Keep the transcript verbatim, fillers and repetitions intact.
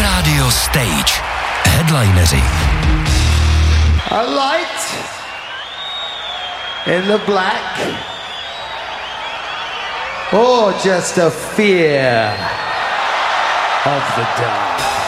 Radio Stage. Headlineři. A light in the black, or just a fear of the dark.